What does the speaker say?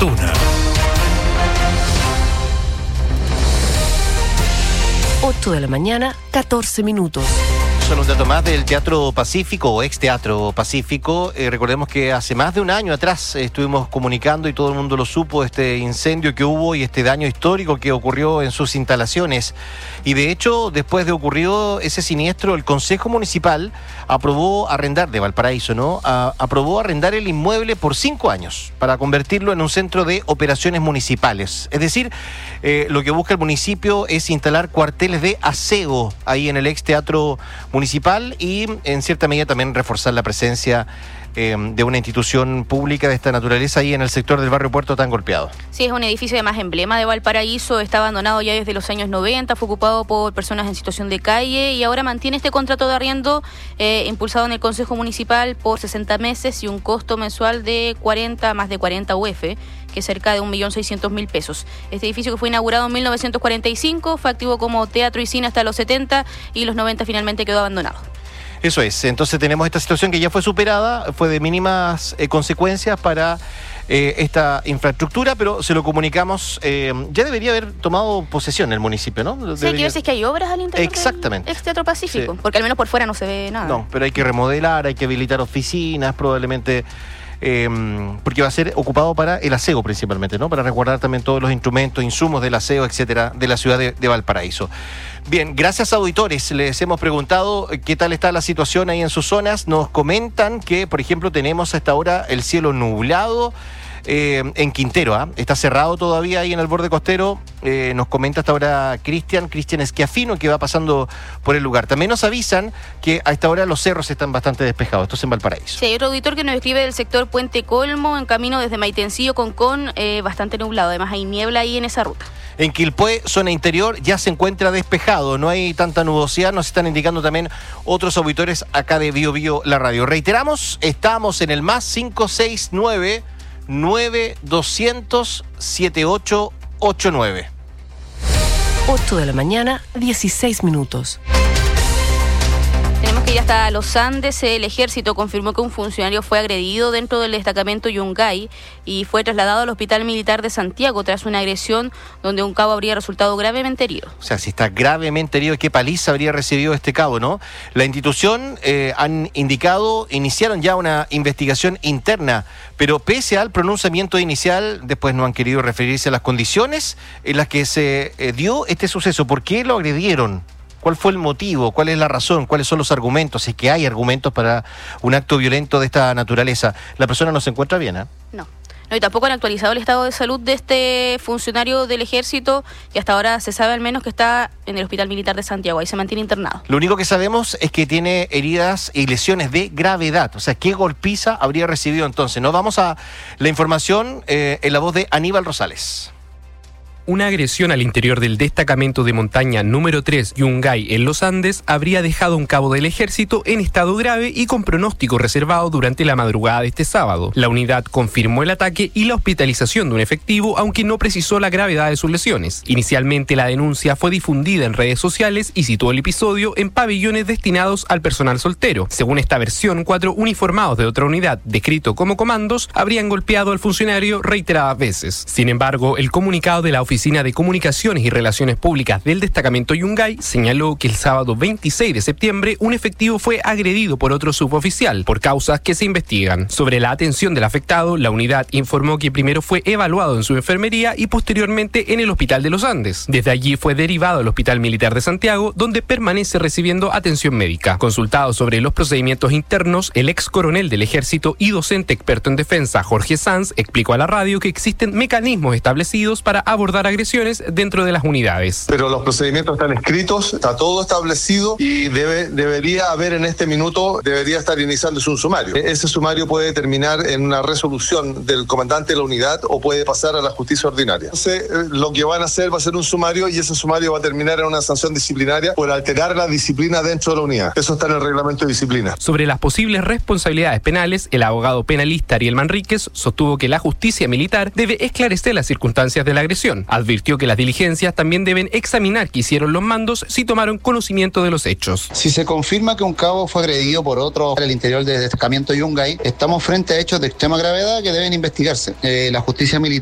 Duna. 8 de la mañana, 14 minutos. Son un dato más del Teatro Pacífico o ex Teatro Pacífico. Recordemos que hace más de un año atrás estuvimos comunicando y todo el mundo lo supo, este incendio que hubo y este daño histórico que ocurrió en sus instalaciones. Y de hecho, después de ocurrido ese siniestro, el Consejo Municipal aprobó arrendar, de Valparaíso, ¿no? Aprobó arrendar el inmueble por 5 años para convertirlo en un centro de operaciones municipales. Es decir, lo que busca el municipio es instalar cuarteles de aseo ahí en el ex Teatro Municipal y en cierta medida también reforzar la presencia de una institución pública de esta naturaleza ahí en el sector del barrio Puerto tan golpeado. Sí, es un edificio además emblema de Valparaíso, está abandonado ya desde los años 90, fue ocupado por personas en situación de calle y ahora mantiene este contrato de arriendo impulsado en el Consejo Municipal por 60 meses y un costo mensual de más de 40 UF, que es cerca de 1.600.000 pesos. Este edificio, que fue inaugurado en 1945, fue activo como teatro y cine hasta los 70 y los 90 finalmente quedó abandonado. Eso es, entonces tenemos esta situación que ya fue superada, fue de mínimas consecuencias para esta infraestructura, pero se lo comunicamos, ya debería haber tomado posesión el municipio, ¿no? Sí, hay que ver si es que hay obras al interior Exactamente. del ex Teatro Pacífico, Sí. porque al menos por fuera no se ve nada. No, pero hay que remodelar, hay que habilitar oficinas, probablemente, porque va a ser ocupado para el aseo principalmente, ¿no? Para resguardar también todos los instrumentos, insumos del aseo, etcétera, de la ciudad de Valparaíso. Bien, gracias a auditores, les hemos preguntado qué tal está la situación ahí en sus zonas. Nos comentan que, por ejemplo, tenemos a esta hora el cielo nublado en Quintero, está cerrado todavía ahí en el borde costero. Nos comenta hasta ahora Cristian Esquiafino, que va pasando por el lugar. También nos avisan que a esta hora los cerros están bastante despejados. Esto es en Valparaíso. Sí, hay otro auditor que nos escribe del sector Puente Colmo, en camino desde Maitencillo, Concón, bastante nublado. Además hay niebla ahí en esa ruta. En Quilpué, zona interior, ya se encuentra despejado, no hay tanta nubosidad, nos están indicando también otros auditores acá de Bio Bio La Radio. Reiteramos, estamos en el más 569-9200-7889. 8 de la mañana, 16 minutos. Tenemos que ir hasta los Andes. El ejército confirmó que un funcionario fue agredido dentro del destacamento Yungay y fue trasladado al Hospital Militar de Santiago tras una agresión donde un cabo habría resultado gravemente herido. O sea, si está gravemente herido, ¿qué paliza habría recibido este cabo, no? La institución han indicado, iniciaron ya una investigación interna, pero pese al pronunciamiento inicial, después no han querido referirse a las condiciones en las que se dio este suceso. ¿Por qué lo agredieron? ¿Cuál fue el motivo? ¿Cuál es la razón? ¿Cuáles son los argumentos? Es que hay argumentos para un acto violento de esta naturaleza. La persona no se encuentra bien, ¿eh? No, y tampoco han actualizado el estado de salud de este funcionario del ejército y hasta ahora se sabe al menos que está en el Hospital Militar de Santiago, ahí se mantiene internado. Lo único que sabemos es que tiene heridas y lesiones de gravedad. O sea, ¿qué golpiza habría recibido entonces? Nos vamos a la información en la voz de Aníbal Rosales. Una agresión al interior del destacamento de montaña número 3 Yungay en los Andes habría dejado a un cabo del ejército en estado grave y con pronóstico reservado durante la madrugada de este sábado. La unidad confirmó el ataque y la hospitalización de un efectivo, aunque no precisó la gravedad de sus lesiones. Inicialmente la denuncia fue difundida en redes sociales y situó el episodio en pabellones destinados al personal soltero. Según esta versión, 4 uniformados de otra unidad, descrito como comandos, habrían golpeado al funcionario reiteradas veces. Sin embargo, el comunicado de la Oficina de Comunicaciones y Relaciones Públicas del destacamento Yungay señaló que el sábado 26 de septiembre un efectivo fue agredido por otro suboficial por causas que se investigan. Sobre la atención del afectado, la unidad informó que primero fue evaluado en su enfermería y posteriormente en el Hospital de los Andes. Desde allí fue derivado al Hospital Militar de Santiago, donde permanece recibiendo atención médica. Consultado sobre los procedimientos internos, el ex coronel del ejército y docente experto en defensa, Jorge Sanz, explicó a la radio que existen mecanismos establecidos para abordar agresiones dentro de las unidades. Pero los procedimientos están escritos, está todo establecido y debería haber en este minuto, debería estar iniciándose un sumario. Ese sumario puede terminar en una resolución del comandante de la unidad o puede pasar a la justicia ordinaria. Entonces, lo que van a hacer va a ser un sumario y ese sumario va a terminar en una sanción disciplinaria por alterar la disciplina dentro de la unidad. Eso está en el reglamento de disciplina. Sobre las posibles responsabilidades penales, el abogado penalista Ariel Manríquez sostuvo que la justicia militar debe esclarecer las circunstancias de la agresión. Advirtió que las diligencias también deben examinar qué hicieron los mandos si tomaron conocimiento de los hechos. Si se confirma que un cabo fue agredido por otro en el interior del destacamento Yungay, estamos frente a hechos de extrema gravedad que deben investigarse. La justicia militar